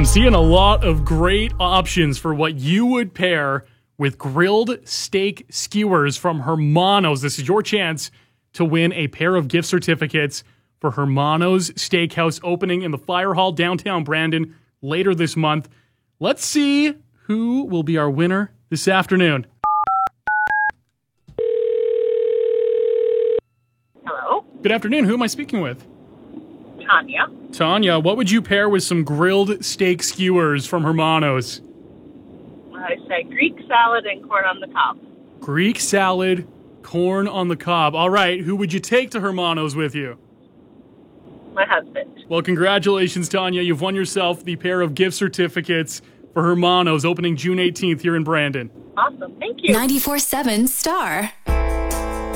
I'm seeing a lot of great options for what you would pair with grilled steak skewers from Hermanos. This is your chance to win a pair of gift certificates for Hermanos Steakhouse opening in the Fire Hall downtown Brandon later this month. Let's see who will be our winner this afternoon. Hello? Good afternoon. Who am I speaking with? Tanya. Tanya, what would you pair with some grilled steak skewers from Hermanos? I say Greek salad and corn on the cob. Greek salad, corn on the cob. All right, who would you take to Hermanos with you? My husband. Well, congratulations, Tanya. You've won yourself the pair of gift certificates for Hermanos opening June 18th here in Brandon. Awesome. Thank you. 94.7 Star.